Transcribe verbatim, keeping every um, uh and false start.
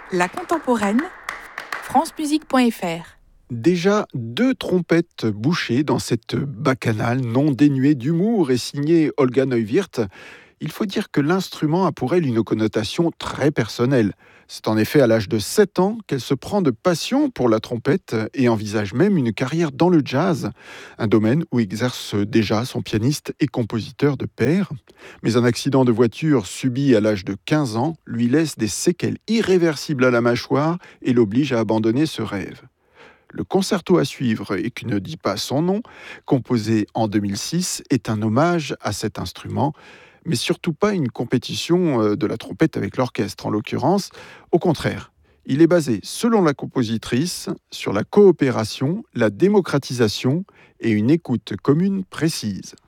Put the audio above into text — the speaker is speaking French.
La contemporaine, francemusique point f r. Déjà deux trompettes bouchées dans cette bacchanale non dénuée d'humour et signée Olga Neuwirth. Il faut dire que l'instrument a pour elle une connotation très personnelle. C'est en effet à l'âge de sept ans qu'elle se prend de passion pour la trompette et envisage même une carrière dans le jazz, un domaine où exerce déjà son pianiste et compositeur de père. Mais un accident de voiture subi à l'âge de quinze ans lui laisse des séquelles irréversibles à la mâchoire et l'oblige à abandonner ce rêve. Le concerto à suivre, et qui ne dit pas son nom, composé en deux mille six, est un hommage à cet instrument, mais surtout pas une compétition de la trompette avec l'orchestre en l'occurrence. Au contraire, il est basé, selon la compositrice, sur la coopération, la démocratisation et une écoute commune précise.